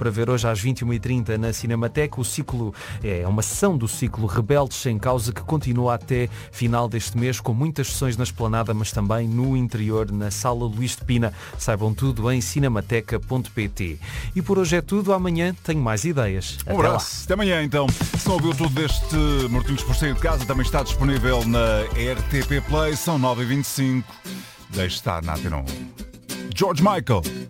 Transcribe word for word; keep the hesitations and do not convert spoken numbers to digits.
para ver hoje às vinte e uma e trinta na Cinemateca. O ciclo é uma sessão do ciclo Rebeldes Sem Causa, que continua até final deste mês, com muitas sessões na Esplanada, mas também no interior, na Sala Luís de Pina. Saibam tudo em cinemateca ponto pt. E por hoje é tudo. Amanhã tenho mais ideias. Um abraço. Até amanhã, então. Se não ouviu tudo deste Mortinhos por Sair de Casa, também está disponível na R T P Play. São nove e vinte e cinco. Deixe estar na Antena um. George Michael.